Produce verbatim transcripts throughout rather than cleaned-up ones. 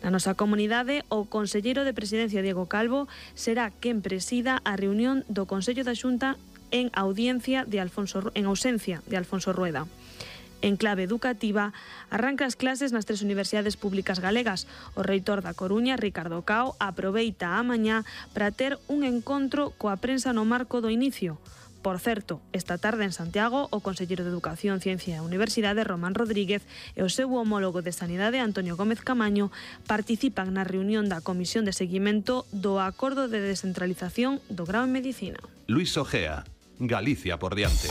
Na nosa comunidade, o conselleiro de Presidencia Diego Calvo será quen presida a reunión do Consello da Xunta en audiencia de Alfonso en ausencia de Alfonso Rueda. En clave educativa, arranca as clases nas tres universidades públicas galegas. O reitor da Coruña, Ricardo Cao, aproveita a mañá para ter un encontro coa prensa no marco do inicio. Por certo, esta tarde en Santiago, o conselleiro de Educación, Ciencia e Universidade, Román Rodríguez, e o seu homólogo de Sanidade, Antonio Gómez Camaño, participan na reunión da Comisión de Seguimento do Acordo de Descentralización do Grao en Medicina. Luis Ojea, Galicia por diante.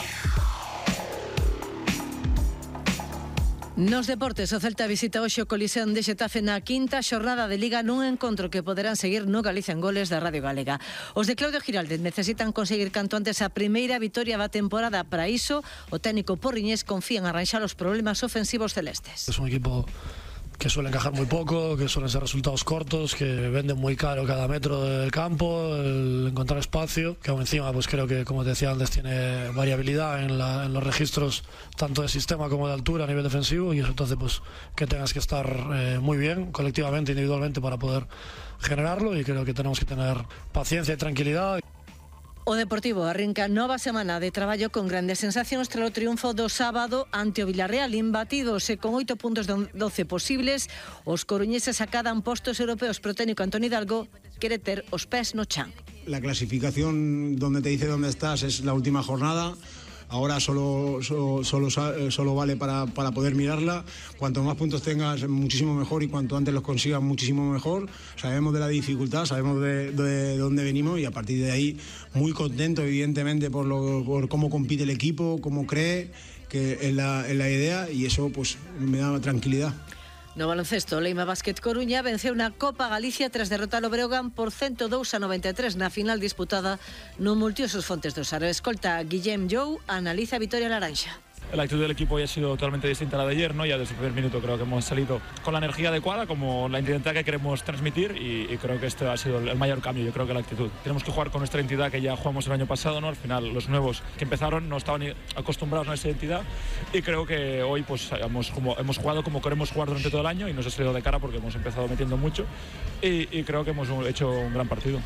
Nos deportes, o Celta visita hoxe o Coliseo de Xetafe na quinta xornada de Liga nun encontro que poderán seguir no Galicia en Goles da Radio Galega. Os de Claudio Giraldez necesitan conseguir canto antes a primeira vitoria da temporada. Para iso, o técnico porriñés confía en arranxar os problemas ofensivos celestes. Es un equipo que suele encajar muy poco, que suelen ser resultados cortos, que venden muy caro cada metro del campo, el encontrar espacio, que aún encima pues creo que, como te decía antes, tiene variabilidad en, la, en los registros tanto de sistema como de altura a nivel defensivo, y eso entonces pues que tengas que estar eh, muy bien colectivamente, individualmente, para poder generarlo, y creo que tenemos que tener paciencia y tranquilidad. O Deportivo arrinca nova semana de traballo con grandes sensacións tras o triunfo do sábado ante o Villarreal, imbatidos e con oito puntos de doce posibles. Os coruñeses acadan postos europeos, pero o técnico Antoni Hidalgo quere ter os pés no chan. La clasificación donde te dice dónde estás es la última jornada. Ahora solo, solo, solo, solo vale para, para poder mirarla. Cuanto más puntos tengas, muchísimo mejor, y cuanto antes los consigas, muchísimo mejor. Sabemos de la dificultad, sabemos de, de, de dónde venimos, y a partir de ahí muy contento, evidentemente, por, lo, por cómo compite el equipo, cómo cree que es la, es la idea, y eso pues me da tranquilidad. No baloncesto, Leima Basket Coruña venceu na Copa Galicia tras derrotar o Breogán por ciento dous a noventa e tres na final disputada no Multiosos Fontes do Sar. Escolta Guillem Jou analiza a vitoria laranxa. La actitud del equipo hoy ha sido totalmente distinta a la de ayer, ¿no? Ya desde el primer minuto creo que hemos salido con la energía adecuada, como la intensidad que queremos transmitir, y, y creo que este ha sido el mayor cambio. Yo creo que la actitud. Tenemos que jugar con nuestra identidad que ya jugamos el año pasado, ¿no? Al final los nuevos que empezaron no estaban acostumbrados a esa identidad, y creo que hoy pues hemos, como, hemos jugado como queremos jugar durante todo el año, y nos ha salido de cara porque hemos empezado metiendo mucho, y, y creo que hemos hecho un gran partido.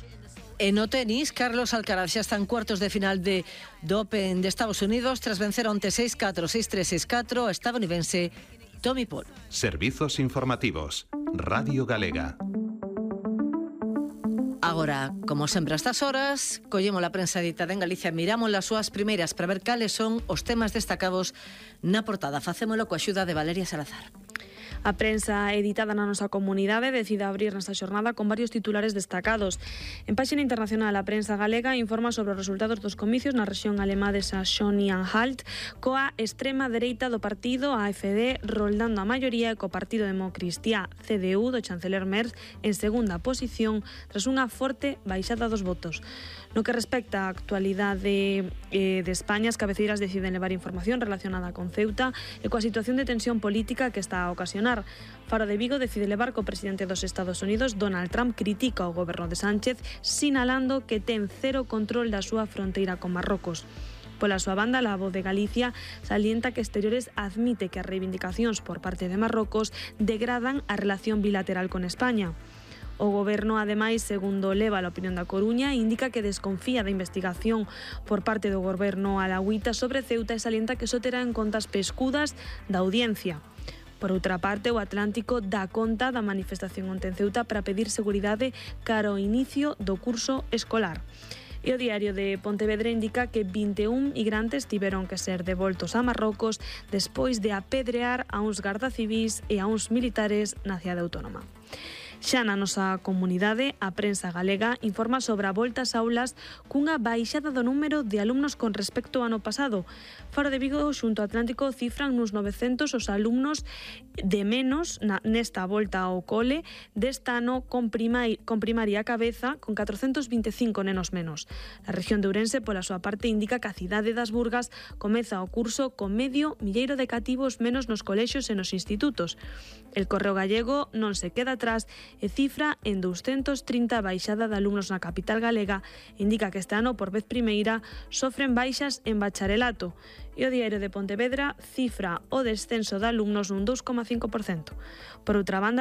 En o tenis, Carlos Alcaraz xa está en cuartos de final de do Open de Estados Unidos tras vencer onte seis catro, seis tres, seis catro a estadounidense Tommy Paul. Servizos informativos. Radio Galega. Agora, como sempre a estas horas, collemos a prensa editada en Galicia, miramos as súas primeiras para ver cales son os temas destacados na portada. Facémolo coa axuda de Valeria Salazar. A prensa editada na nosa comunidade decide abrir nesta xornada con varios titulares destacados. En páxina internacional, a prensa galega informa sobre os resultados dos comicios na rexión alemá de Saxonia-Anhalt, coa extrema dereita do partido A F D roldando a maioría, e co partido democristiá C D U do chanceler Merz en segunda posición tras unha forte baixada dos votos. No que respecta á actualidade eh, de España, as cabeceiras deciden levar información relacionada con Ceuta e coa situación de tensión política que está a ocasionar. Faro de Vigo decide levar co presidente dos Estados Unidos. Donald Trump critica o goberno de Sánchez, sinalando que ten cero control da súa fronteira con Marrocos. Pola súa banda, La Voz de Galicia salienta que Exteriores admite que as reivindicacións por parte de Marrocos degradan a relación bilateral con España. O goberno, ademais, segundo leva a opinión da Coruña, indica que desconfía da investigación por parte do goberno alauita sobre Ceuta e salienta que só terá en conta as pescudas da audiencia. Por outra parte, o Atlántico dá conta da manifestación onte en Ceuta para pedir seguridade cara ao inicio do curso escolar. E o Diario de Pontevedra indica que vinte e un migrantes tiveron que ser devoltos a Marrocos despois de apedrear a uns gardacivís e a uns militares na cidade autónoma. Xa na nosa comunidade, a prensa galega informa sobre a volta ás aulas cunha baixada do número de alumnos con respecto ao ano pasado. Faro de Vigo xunto ao Atlántico cifran nos novecentos os alumnos de menos na, nesta volta ao cole deste ano, con, prima, con primaria a cabeza, con catrocentos vinte e cinco nenos menos. A región de Ourense, pola súa parte, indica que a cidade das Burgas comeza o curso con medio milleiro de cativos menos nos colexios e nos institutos. El Correo Gallego non se queda atrás e cifra en douscentos trinta a baixada de alumnos na capital galega. Indica que este ano, por vez primeira, sofren baixas en bacharelato. E o Diario de Pontevedra cifra o descenso de alumnos nun dous coma cinco por cento. Por outra banda,